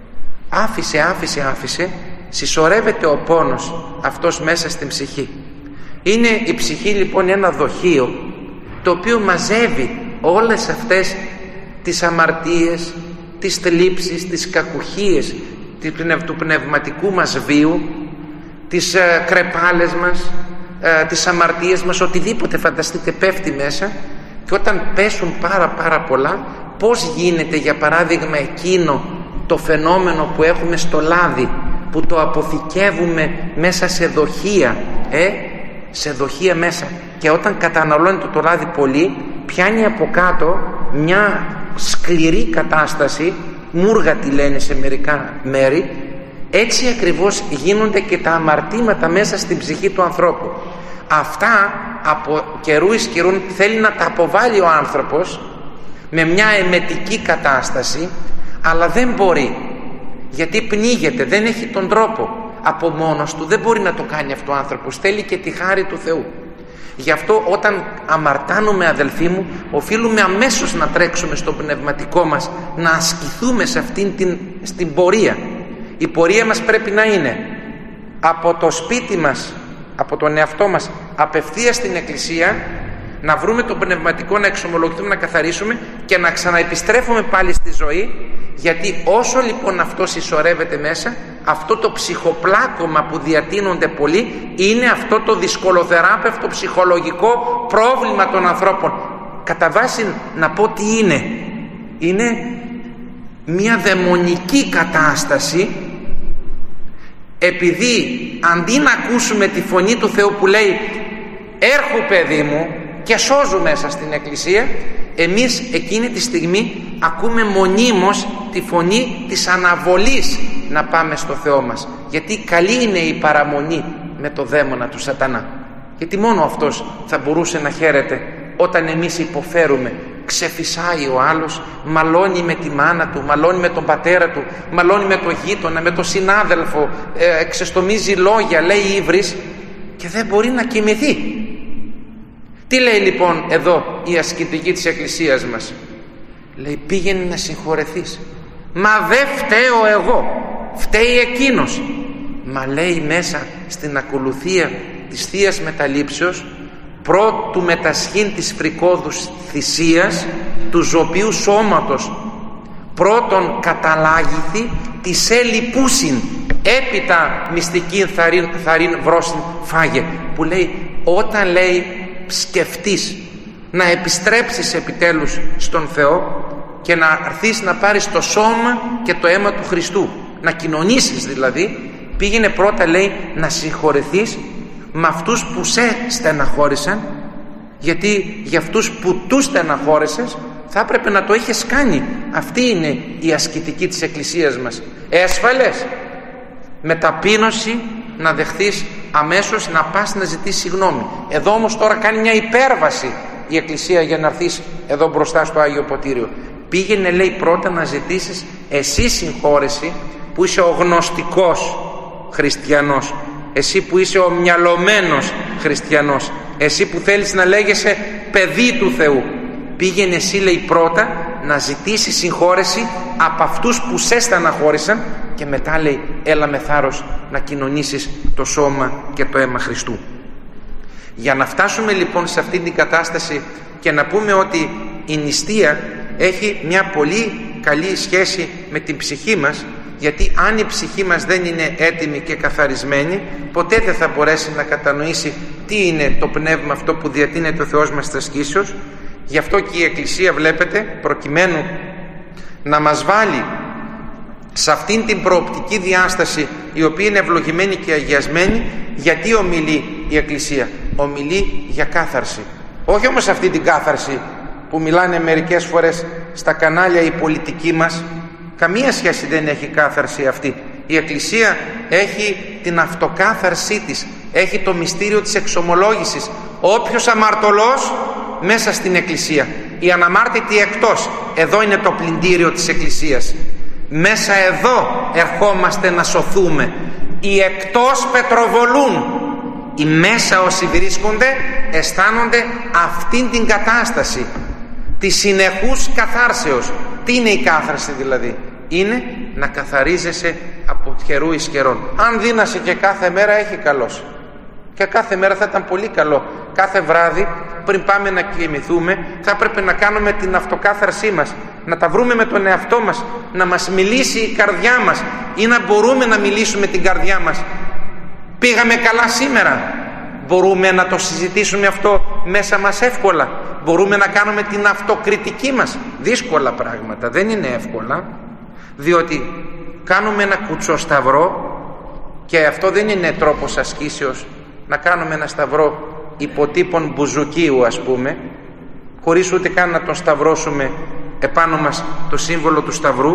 άφησε, συσσωρεύεται ο πόνος αυτός μέσα στην ψυχή. Είναι η ψυχή λοιπόν ένα δοχείο το οποίο μαζεύει όλες αυτές τις αμαρτίες, τις θλίψεις, τις κακουχίες του πνευματικού μας βίου, τις κρεπάλες μας, τις αμαρτίες μας, οτιδήποτε φανταστείτε πέφτει μέσα. Και όταν πέσουν πάρα πολλά, πώς γίνεται για παράδειγμα εκείνο το φαινόμενο που έχουμε στο λάδι, που το αποθηκεύουμε μέσα σε δοχεία, σε δοχεία μέσα, και όταν καταναλώνεται το λάδι πολύ, πιάνει από κάτω μια σκληρή κατάσταση, μούργα τη λένε σε μερικά μέρη. Έτσι ακριβώς γίνονται και τα αμαρτήματα μέσα στην ψυχή του ανθρώπου. Αυτά από καιρού εις καιρούν θέλει να τα αποβάλει ο άνθρωπος με μια εμετική κατάσταση, αλλά δεν μπορεί, γιατί πνίγεται, δεν έχει τον τρόπο. Από μόνος του δεν μπορεί να το κάνει αυτό ο άνθρωπος, θέλει και τη χάρη του Θεού. Γι' αυτό όταν αμαρτάνουμε, αδελφοί μου, οφείλουμε αμέσως να τρέξουμε στο πνευματικό μας, να ασκηθούμε σε αυτήν στην πορεία. Η πορεία μας πρέπει να είναι από το σπίτι μας, από τον εαυτό μας, απευθείας στην Εκκλησία, να βρούμε το πνευματικό, να εξομολογηθούμε, να καθαρίσουμε και να ξαναεπιστρέφουμε πάλι στη ζωή. Γιατί όσο λοιπόν αυτό συσσωρεύεται μέσα, αυτό το ψυχοπλάκωμα που διατείνονται πολλοί, είναι αυτό το δυσκολοθεράπευτο ψυχολογικό πρόβλημα των ανθρώπων. Κατά βάση να πω τι είναι. Είναι μια δαιμονική κατάσταση, επειδή αντί να ακούσουμε τη φωνή του Θεού που λέει «Έρχου παιδί μου» και σώζου μέσα στην Εκκλησία, εμείς εκείνη τη στιγμή ακούμε μονίμως τη φωνή της αναβολής να πάμε στο Θεό μας. Γιατί καλή είναι η παραμονή με το δαίμονα του σατανά. Γιατί μόνο αυτός θα μπορούσε να χαίρεται όταν εμείς υποφέρουμε. Ξεφυσάει ο άλλος, μαλώνει με τη μάνα του, μαλώνει με τον πατέρα του, μαλώνει με τον γείτονα, με τον συνάδελφο, εξεστομίζει λόγια, λέει ύβρις, και δεν μπορεί να κοιμηθεί. Τι λέει λοιπόν εδώ η ασκητική της Εκκλησίας μας? Λέει, πήγαινε να συγχωρεθείς. Μα δεν φταίω εγώ, φταίει εκείνος. Μα λέει μέσα στην ακολουθία της Θείας Μεταλήψεως, πρώτου μετασχήν της φρικόδους θυσίας του ζωπίου σώματος, πρώτον καταλάγηθη της ελιπούσιν, έπειτα μυστικήν θαρήν βρόσιν φάγε. Που λέει, όταν λέει σκεφτείς να επιστρέψεις επιτέλους στον Θεό και να έρθεις να πάρεις το σώμα και το αίμα του Χριστού, να κοινωνήσεις δηλαδή, πήγαινε πρώτα, λέει, να συγχωρεθείς με αυτούς που σε στεναχώρησαν, γιατί για αυτούς που τους στεναχώρησες θα έπρεπε να το είχες κάνει. Αυτή είναι η ασκητική της Εκκλησίας μας. Έσφαλες, με ταπείνωση να δεχθείς αμέσως να πας να ζητήσεις συγγνώμη. Εδώ όμως τώρα κάνει μια υπέρβαση η Εκκλησία για να έρθεις εδώ μπροστά στο Άγιο Ποτήριο. Πήγαινε, λέει, πρώτα να ζητήσεις εσύ συγχώρεση που είσαι ο γνωστικός χριστιανός, εσύ που είσαι ο μυαλωμένος χριστιανός, εσύ που θέλεις να λέγεσαι παιδί του Θεού. Πήγαινε εσύ, λέει, πρώτα να ζητήσεις συγχώρεση από αυτούς που σε στεναχώρησαν και μετά, λέει, έλα με θάρρος να κοινωνήσεις το σώμα και το αίμα Χριστού. Για να φτάσουμε λοιπόν σε αυτή την κατάσταση και να πούμε ότι η νηστεία έχει μια πολύ καλή σχέση με την ψυχή μας, γιατί αν η ψυχή μας δεν είναι έτοιμη και καθαρισμένη, ποτέ δεν θα μπορέσει να κατανοήσει τι είναι το πνεύμα αυτό που διατείνεται ο Θεός μας της ασκήσεως. Γι' αυτό και η Εκκλησία, βλέπετε, προκειμένου να μας βάλει σε αυτήν την προοπτική διάσταση, η οποία είναι ευλογημένη και αγιασμένη, γιατί ομιλεί η Εκκλησία? Ομιλεί για κάθαρση. Όχι όμως αυτή την κάθαρση που μιλάνε μερικές φορές στα κανάλια οι πολιτικοί μας. Καμία σχέση δεν έχει κάθαρση αυτή. Η Εκκλησία έχει την αυτοκάθαρσή της, έχει το μυστήριο της εξομολόγησης. Όποιος αμαρτωλός μέσα στην Εκκλησία, οι αναμάρτητοι εκτός. Εδώ είναι το πλυντήριο της Εκκλησίας. Μέσα εδώ ερχόμαστε να σωθούμε. Οι εκτός πετροβολούν, οι μέσα όσοι βρίσκονται αισθάνονται αυτήν την κατάσταση της συνεχούς καθάρσεως. Τι είναι η κάθαρση δηλαδή? Είναι να καθαρίζεσαι από καιρού εις καιρόν. Αν δίνασαι και κάθε μέρα, έχει καλός. Και κάθε μέρα θα ήταν πολύ καλό. Κάθε βράδυ πριν πάμε να κοιμηθούμε θα έπρεπε να κάνουμε την αυτοκάθαρσή μας, να τα βρούμε με τον εαυτό μας, να μας μιλήσει η καρδιά μας ή να μπορούμε να μιλήσουμε την καρδιά μας. Πήγαμε καλά σήμερα? Μπορούμε να το συζητήσουμε αυτό μέσα μας εύκολα? Μπορούμε να κάνουμε την αυτοκριτική μας? Δύσκολα πράγματα, δεν είναι εύκολα, διότι κάνουμε ένα κουτσοσταυρό και αυτό δεν είναι τρόπος ασκήσεως, να κάνουμε ένα σταυρό υποτύπων μπουζουκίου, ας πούμε, χωρίς ούτε καν να τον σταυρώσουμε επάνω μας το σύμβολο του σταυρού,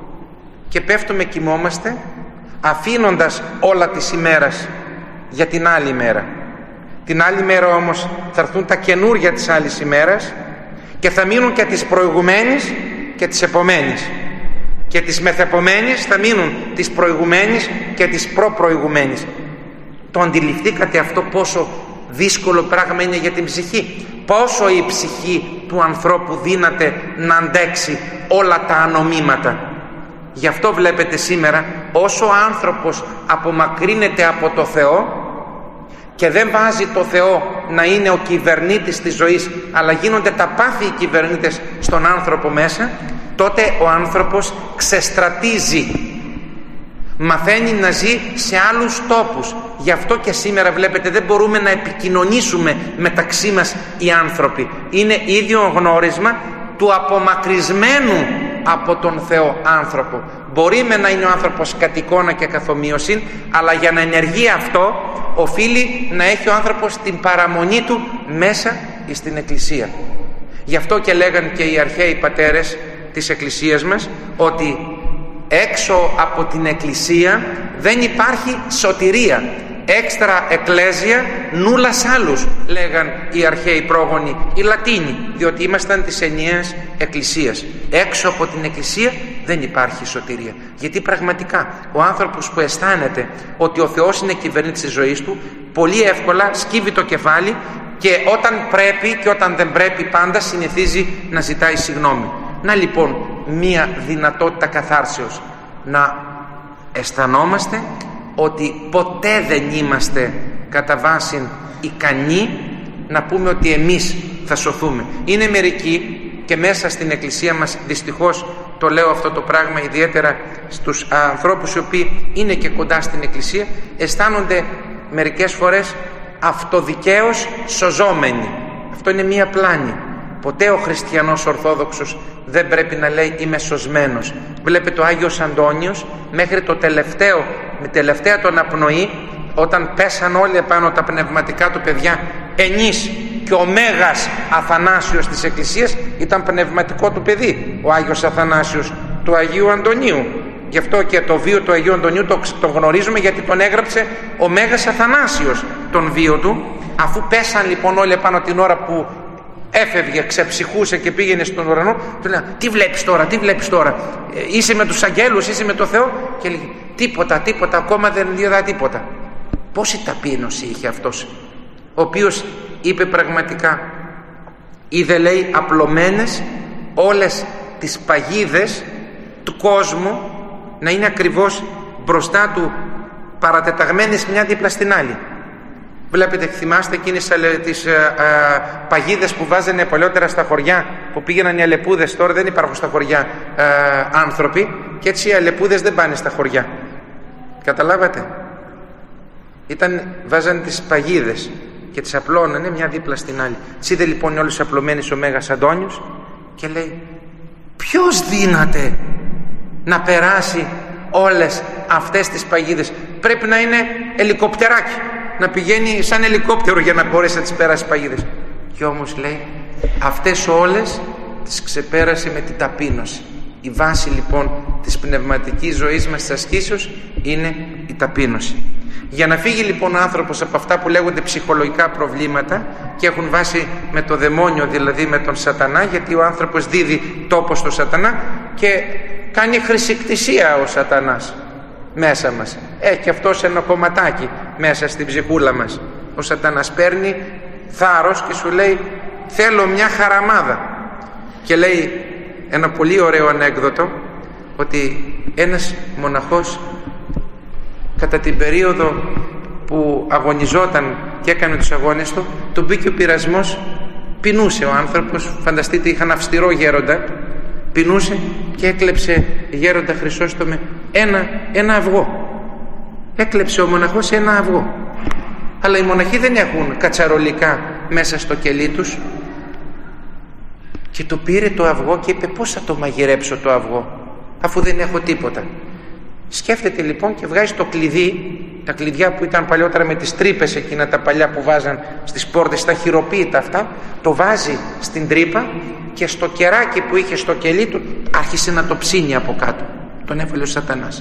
και πέφτουμε, κοιμόμαστε, αφήνοντας όλα της ημέρας για την άλλη μέρα. Την άλλη μέρα όμως θα έρθουν τα καινούρια της άλλης ημέρας και θα μείνουν και τις προηγουμένης και τις επομένης, και τις μεθεπομένης θα μείνουν τις προηγουμένης και τις προπροηγουμένης. Το αντιληφθήκατε αυτό πόσο δύσκολο πράγμα είναι για την ψυχή? Πόσο η ψυχή του ανθρώπου δύναται να αντέξει όλα τα ανομήματα? Γι' αυτό βλέπετε σήμερα, όσο ο άνθρωπος απομακρύνεται από το Θεό και δεν βάζει το Θεό να είναι ο κυβερνήτης της ζωής, αλλά γίνονται τα πάθη οι κυβερνήτες στον άνθρωπο μέσα, τότε ο άνθρωπος ξεστρατίζει, μαθαίνει να ζει σε άλλους τόπους. Γι' αυτό και σήμερα βλέπετε δεν μπορούμε να επικοινωνήσουμε μεταξύ μας οι άνθρωποι. Είναι ίδιο γνώρισμα του απομακρυσμένου από τον Θεό άνθρωπο. Μπορεί να είναι ο άνθρωπος κατ' εικόνα και καθομοίωση, αλλά για να ενεργεί αυτό οφείλει να έχει ο άνθρωπος την παραμονή του μέσα στην Εκκλησία. Γι' αυτό και λέγαν και οι αρχαίοι πατέρες της Εκκλησίας μας ότι έξω από την Εκκλησία δεν υπάρχει σωτηρία. Έξτρα εκκλέσια νούλας άλλους, λέγαν οι αρχαίοι πρόγονοι, οι Λατίνοι, διότι ήμασταν της ενιαίας Εκκλησίας. Έξω από την Εκκλησία δεν υπάρχει σωτηρία. Γιατί πραγματικά ο άνθρωπος που αισθάνεται ότι ο Θεός είναι κυβερνήτης της ζωής του, πολύ εύκολα σκύβει το κεφάλι Και όταν πρέπει και όταν δεν πρέπει πάντα συνηθίζει να ζητάει συγγνώμη. Να λοιπόν μία δυνατότητα καθάρσεως, να αισθανόμαστε ότι ποτέ δεν είμαστε κατά βάση ικανοί να πούμε ότι εμείς θα σωθούμε. Είναι μερικοί, και μέσα στην εκκλησία μας δυστυχώς το λέω αυτό το πράγμα, ιδιαίτερα στους ανθρώπους οι οποίοι είναι και κοντά στην εκκλησία, αισθάνονται μερικές φορές αυτοδικαίως σωζόμενοι. Αυτό είναι μία πλάνη. Ποτέ ο χριστιανός ορθόδοξος δεν πρέπει να λέει είμαι σωσμένος. Βλέπετε ο Άγιος Αντώνιος μέχρι το τελευταία τον απνοή, όταν πέσαν όλοι επάνω τα πνευματικά του παιδιά, ενής και ο Μέγας Αθανάσιος της Εκκλησίας ήταν πνευματικό του παιδί, ο Άγιος Αθανάσιος του Αγίου Αντωνίου. Γι' αυτό και το βίο του Αγίου Αντωνίου το γνωρίζουμε, γιατί τον έγραψε ο Μέγας Αθανάσιος τον βίο του. Αφού πέσαν λοιπόν όλοι επάνω την ώρα που έφευγε, ξεψυχούσε και πήγαινε στον ουρανό, του λέει τι βλέπεις τώρα, είσαι με τους αγγέλους, είσαι με το Θεό? Και λέει τίποτα, ακόμα δεν είδα τίποτα. Πόση ταπείνωση είχε αυτός, ο οποίος είπε πραγματικά, είδε λέει απλωμένες όλες τις παγίδες του κόσμου να είναι ακριβώς μπροστά του, παρατεταγμένες μια δίπλα στην άλλη. Βλέπετε, θυμάστε εκείνες τις παγίδες που βάζανε παλιότερα στα χωριά, που πήγαιναν οι αλεπούδες? Τώρα δεν υπάρχουν στα χωριά άνθρωποι, και έτσι οι αλεπούδες δεν πάνε στα χωριά. Καταλάβατε? Βάζανε τις παγίδες και τις απλώνανε μια δίπλα στην άλλη. Είδε λοιπόν όλους απλωμένες ο Μέγας Αντώνιος και λέει, ποιος δύναται να περάσει όλες αυτές τις παγίδες? Πρέπει να είναι ελικοπτεράκι, να πηγαίνει σαν ελικόπτερο για να μπορέσει να τις περάσει παγίδες. Και όμως λέει, αυτές όλες τις ξεπέρασε με την ταπείνωση. Η βάση λοιπόν της πνευματικής ζωής μας, της ασκήσεως, είναι η ταπείνωση. Για να φύγει λοιπόν ο άνθρωπος από αυτά που λέγονται ψυχολογικά προβλήματα και έχουν βάση με το δαιμόνιο, δηλαδή με τον σατανά, γιατί ο άνθρωπος δίδει τόπο στο σατανά και κάνει χρησικτησία ο σατανάς μέσα μας. Έχει αυτός ένα κομματάκι μέσα στην ψυχούλα μας. Ο σατανάς παίρνει θάρρος και σου λέει θέλω μια χαραμάδα, και λέει ένα πολύ ωραίο ανέκδοτο, ότι ένας μοναχός κατά την περίοδο που αγωνιζόταν και έκανε τους αγώνες του, τον μπήκε ο πειρασμός, πεινούσε ο άνθρωπος. Φανταστείτε, είχαν αυστηρό γέροντα, πεινούσε και έκλεψε, γέροντα Χρυσόστομε, ένα αυγό. Έκλεψε ο μοναχός ένα αυγό. Αλλά οι μοναχοί δεν έχουν κατσαρολικά μέσα στο κελί τους, και το πήρε το αυγό και είπε πώς θα το μαγειρέψω το αυγό αφού δεν έχω τίποτα? Σκέφτεται λοιπόν και βγάζει το κλειδί, τα κλειδιά που ήταν παλιότερα με τις τρύπες, εκείνα τα παλιά που βάζαν στις πόρτες, τα χειροποίητα αυτά, το βάζει στην τρύπα και στο κεράκι που είχε στο κελί του άρχισε να το ψήνει από κάτω. Τον έβαλε ο σατανάς.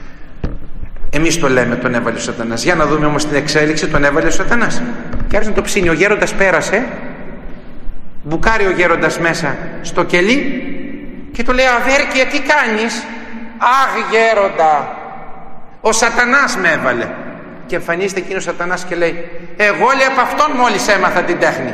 Εμείς το λέμε τον έβαλε ο σατανάς. Για να δούμε όμως την εξέλιξη. Τον έβαλε ο σατανάς και άρχισε να το ψήνει. Ο γέροντας πέρασε, μπουκάρει ο γέροντας μέσα στο κελί και του λέει αδέρκεια τι κάνεις? Αχ γέροντα, ο σατανάς με έβαλε. Και εμφανίζεται εκείνος ο σατανάς και λέει εγώ λέει από αυτόν μόλις έμαθα την τέχνη.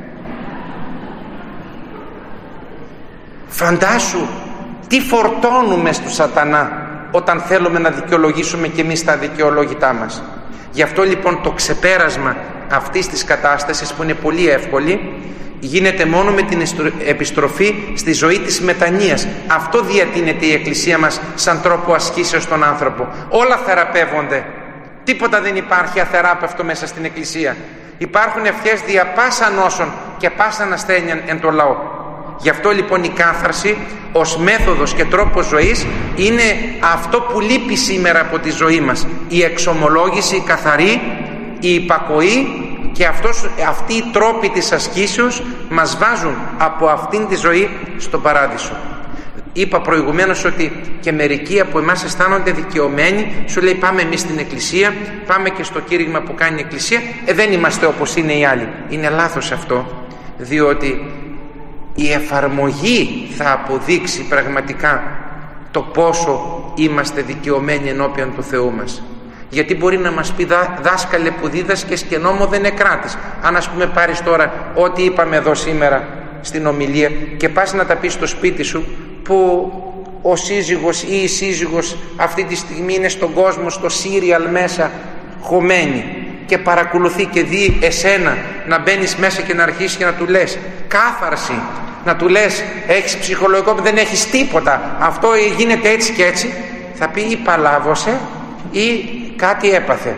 Φαντάσου τι φορτώνουμε στο σατανά όταν θέλουμε να δικαιολογήσουμε και εμείς τα δικαιολόγητά μας. Γι' αυτό λοιπόν το ξεπέρασμα αυτής της κατάστασης, που είναι πολύ εύκολη, γίνεται μόνο με την επιστροφή στη ζωή της μετανοίας. Αυτό διατείνεται η Εκκλησία μας σαν τρόπο ασκήσεως στον άνθρωπο. Όλα θεραπεύονται. Τίποτα δεν υπάρχει αθεράπευτο μέσα στην Εκκλησία. Υπάρχουν ευχές δια πάσα νόσων και πάσα ασθένειαν εν το λαό. Γι' αυτό λοιπόν η κάθαρση ως μέθοδος και τρόπος ζωής είναι αυτό που λείπει σήμερα από τη ζωή μας. Η εξομολόγηση, η καθαρή, η υπακοή, και αυτοί οι τρόποι της ασκήσεως μας βάζουν από αυτήν τη ζωή στον παράδεισο. Είπα προηγουμένως ότι και μερικοί από εμάς αισθάνονται δικαιωμένοι. Σου λέει πάμε εμείς στην Εκκλησία, πάμε και στο κήρυγμα που κάνει η Εκκλησία, δεν είμαστε όπως είναι οι άλλοι. Είναι λάθος αυτό, διότι η εφαρμογή θα αποδείξει πραγματικά το πόσο είμαστε δικαιωμένοι ενώπιον του Θεού μας. Γιατί μπορεί να μας πει δάσκαλε που δίδασκες και νόμο δεν εκράτης. Αν ας πούμε πάρεις τώρα ό,τι είπαμε εδώ σήμερα στην ομιλία και πας να τα πεις στο σπίτι σου, που ο σύζυγος ή η σύζυγος αυτή τη στιγμή είναι στον κόσμο, στο σύριαλ μέσα χωμένη και παρακολουθεί και δει εσένα να μπαίνεις μέσα και να αρχίσεις και να του λες κάθαρση, να του λες έχεις ψυχολογικό, δεν έχεις τίποτα, αυτό γίνεται έτσι και έτσι, θα πει ή παλάβωσε ή κάτι έπαθε.